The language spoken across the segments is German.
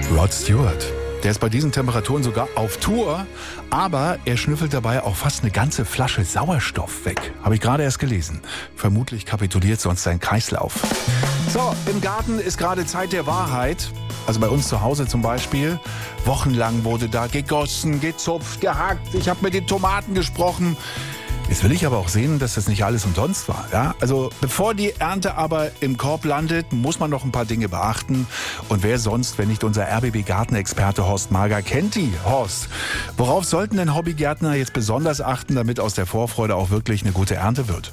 Rod Stewart. Der ist bei diesen Temperaturen sogar auf Tour, aber er schnüffelt dabei auch fast eine ganze Flasche Sauerstoff weg. Habe ich gerade erst gelesen. Vermutlich kapituliert sonst sein Kreislauf. So, im Garten ist gerade Zeit der Wahrheit. Also bei uns zu Hause zum Beispiel. Wochenlang wurde da gegossen, gezupft, gehackt. Ich habe mit den Tomaten gesprochen. Jetzt will ich aber auch sehen, dass das nicht alles umsonst war. Ja? Also bevor die Ernte aber im Korb landet, muss man noch ein paar Dinge beachten. Und wer sonst, wenn nicht unser RBB-Gartenexperte Horst Mager, kennt die. Horst, worauf sollten denn Hobbygärtner jetzt besonders achten, damit aus der Vorfreude auch wirklich eine gute Ernte wird?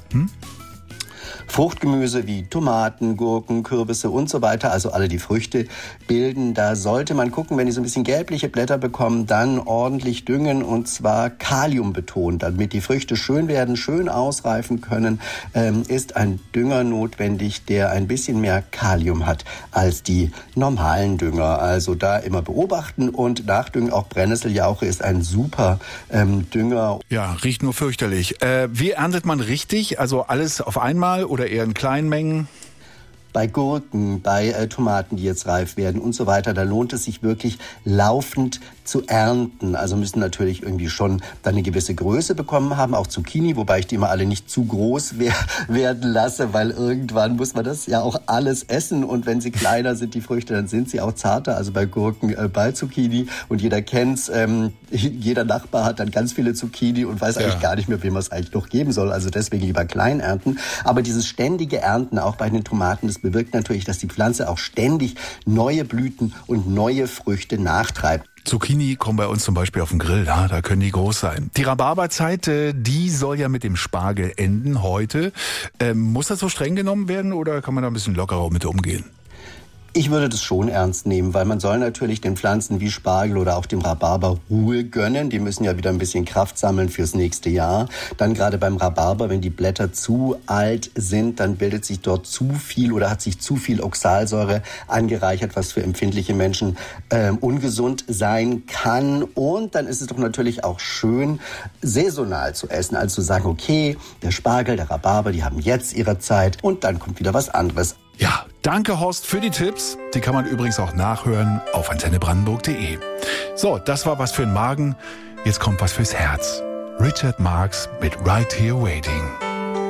Fruchtgemüse wie Tomaten, Gurken, Kürbisse und so weiter, also alle die Früchte bilden. Da sollte man gucken, wenn die so ein bisschen gelbliche Blätter bekommen, dann ordentlich düngen und zwar Kalium betont. Damit die Früchte schön werden, schön ausreifen können, ist ein Dünger notwendig, der ein bisschen mehr Kalium hat als die normalen Dünger. Also da immer beobachten und nachdüngen. Auch Brennnesseljauche ist ein super Dünger. Ja, riecht nur fürchterlich. Wie erntet man richtig? Also alles auf einmal oder eher in kleinen Mengen? Bei Gurken, bei Tomaten, die jetzt reif werden und so weiter, da lohnt es sich wirklich laufend zu ernten. Also müssen natürlich irgendwie schon dann eine gewisse Größe bekommen haben, auch Zucchini, wobei ich die immer alle nicht zu groß werden lasse, weil irgendwann muss man das ja auch alles essen und wenn sie kleiner sind, die Früchte, dann sind sie auch zarter. Also bei Gurken, bei Zucchini und jeder kennt's, jeder Nachbar hat dann ganz viele Zucchini und weiß eigentlich gar nicht mehr, wem man es eigentlich noch geben soll. Also deswegen lieber klein ernten. Aber dieses ständige Ernten, auch bei den Tomaten, das bewirkt natürlich, dass die Pflanze auch ständig neue Blüten und neue Früchte nachtreibt. Zucchini kommen bei uns zum Beispiel auf den Grill, ja, da können die groß sein. Die Rhabarberzeit, die soll ja mit dem Spargel enden heute. Muss das so streng genommen werden oder kann man da ein bisschen lockerer mit umgehen? Ich würde das schon ernst nehmen, weil man soll natürlich den Pflanzen wie Spargel oder auch dem Rhabarber Ruhe gönnen. Die müssen ja wieder ein bisschen Kraft sammeln fürs nächste Jahr. Dann gerade beim Rhabarber, wenn die Blätter zu alt sind, dann bildet sich dort zu viel oder hat sich zu viel Oxalsäure angereichert, was für empfindliche Menschen ungesund sein kann. Und dann ist es doch natürlich auch schön, saisonal zu essen. Also zu sagen, okay, der Spargel, der Rhabarber, die haben jetzt ihre Zeit und dann kommt wieder was anderes. Ja, danke Horst für die Tipps. Die kann man übrigens auch nachhören auf antennebrandenburg.de. So, das war was für den Magen. Jetzt kommt was fürs Herz. Richard Marx mit Right Here Waiting.